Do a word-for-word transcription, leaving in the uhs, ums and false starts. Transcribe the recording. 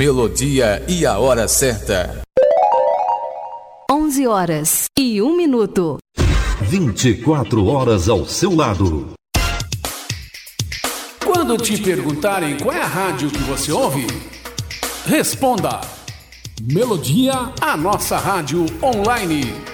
Melodia e a hora certa. onze horas e um minuto. vinte e quatro horas ao seu lado. Quando te perguntarem qual é a rádio que você ouve, responda: Melodia, a nossa rádio online.